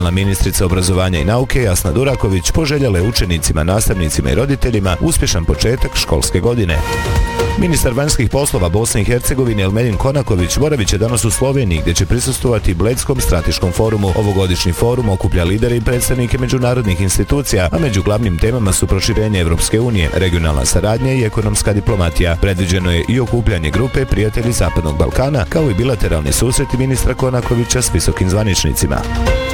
Ministrica obrazovanja i nauke Jasna Duraković poželjela je učenicima, nastavnicima i roditeljima uspješan početak školske godine. Ministar vanjskih poslova Bosne i Hercegovine Elmedin Konaković boravit će danas u Sloveniji gdje će prisustvovati Bledskom strateškom forumu. Ovogodišnji forum okuplja lidere i predstavnike međunarodnih institucija, a među glavnim temama su proširenje Evropske unije, regionalna saradnja i ekonomska diplomatija. Predviđeno je i okupljanje grupe Prijatelji Zapadnog Balkana, kao i bilateralni susreti ministra Konakovića s visokim zvaničnicima.